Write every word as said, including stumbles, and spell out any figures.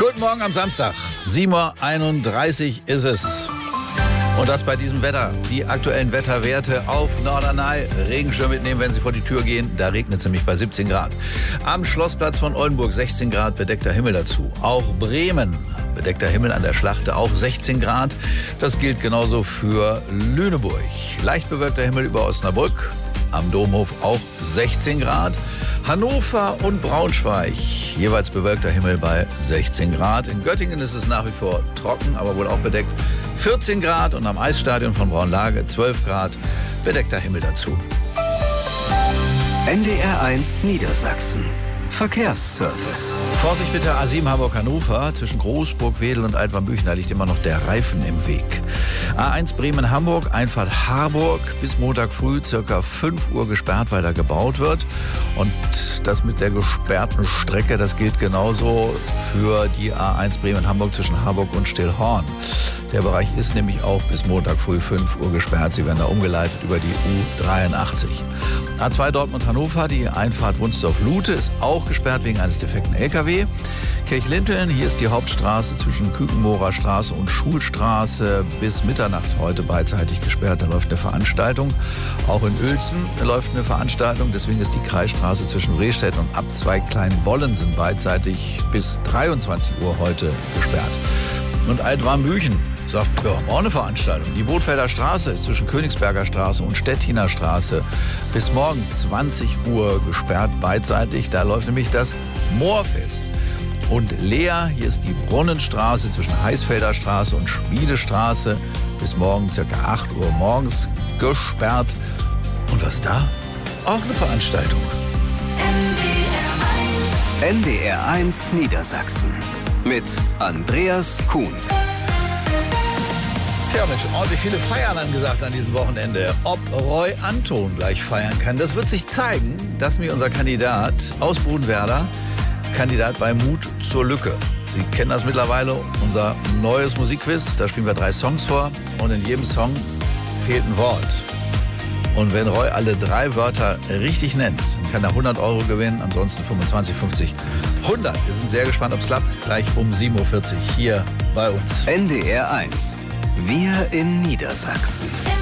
Guten Morgen am Samstag. sieben Uhr einunddreißig ist es. Und das bei diesem Wetter. Die aktuellen Wetterwerte auf Norderney. Regenschirm mitnehmen, wenn Sie vor die Tür gehen. Da regnet es nämlich bei siebzehn Grad. Am Schlossplatz von Oldenburg sechzehn Grad, bedeckter Himmel dazu. Auch Bremen, bedeckter Himmel an der Schlachte, auch sechzehn Grad. Das gilt genauso für Lüneburg. Leicht bewölkter Himmel über Osnabrück. Am Domhof auch sechzehn Grad. Hannover und Braunschweig, jeweils bewölkter Himmel bei sechzehn Grad. In Göttingen ist es nach wie vor trocken, aber wohl auch bedeckt. vierzehn Grad und am Eisstadion von Braunlage zwölf Grad, bedeckter Himmel dazu. N D R eins Niedersachsen. Verkehrsservice. Vorsicht bitte, A sieben Hamburg-Hannover. Zwischen Großburg-Wedel und Altwarmbüchen, da liegt immer noch der Reifen im Weg. A eins Bremen-Hamburg, Einfahrt Harburg. Bis Montag früh circa fünf Uhr gesperrt, weil da gebaut wird. Und das mit der gesperrten Strecke, das gilt genauso für die A eins Bremen-Hamburg zwischen Harburg und Stillhorn. Der Bereich ist nämlich auch bis Montag früh fünf Uhr gesperrt. Sie werden da umgeleitet über die U dreiundachtzig. A zwei Dortmund-Hannover, die Einfahrt Wunsdorf-Lute ist auch gesperrt wegen eines defekten L K W. Kirchlinteln, hier ist die Hauptstraße zwischen Kükenmorer Straße und Schulstraße bis Mitternacht heute beidseitig gesperrt. Da läuft eine Veranstaltung. Auch in Uelzen läuft eine Veranstaltung. Deswegen ist die Kreisstraße zwischen Rehstedt und Abzweig Kleinbollensen beidseitig bis dreiundzwanzig Uhr heute gesperrt. Und Altwarmbüchen sagt, ja, wir haben auch eine Veranstaltung. Die Bootfelder Straße ist zwischen Königsberger Straße und Stettiner Straße bis morgen zwanzig Uhr gesperrt beidseitig. Da läuft nämlich das Moorfest. Und Lea, hier ist die Brunnenstraße zwischen Heißfelder Straße und Schmiedestraße bis morgen ca. acht Uhr morgens gesperrt. Und was da? Auch eine Veranstaltung. N D R eins Niedersachsen mit Andreas Kuhn. Tja, Mensch, ordentlich viele Feiern angesagt an diesem Wochenende. Ob Roy Anton gleich feiern kann, das wird sich zeigen. Das ist mir unser Kandidat aus Bodenwerder, Kandidat bei Mut zur Lücke. Sie kennen das mittlerweile, unser neues Musikquiz. Da spielen wir drei Songs vor und in jedem Song fehlt ein Wort. Und wenn Roy alle drei Wörter richtig nennt, dann kann er hundert Euro gewinnen, ansonsten fünfundzwanzig, fünfzig, hundert. Wir sind sehr gespannt, ob es klappt. Gleich um sieben Uhr vierzig hier bei uns. N D R eins. Wir in Niedersachsen.